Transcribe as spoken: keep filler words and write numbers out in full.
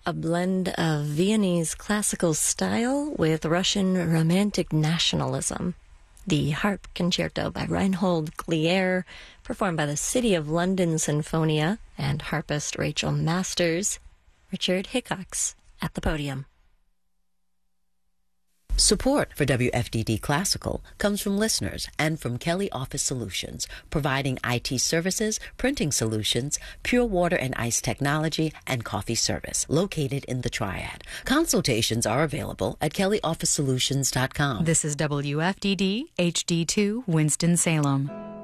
a blend of Viennese classical style with Russian romantic nationalism. The Harp Concerto by Reinhold Glier, performed by the City of London Sinfonia and harpist Rachel Masters. Richard Hickox at the podium. Support for W F D D Classical comes from listeners and from Kelly Office Solutions, providing I T services, printing solutions, pure water and ice technology, and coffee service, located in the Triad. Consultations are available at kelly office solutions dot com. This is W F D D H D two Winston-Salem.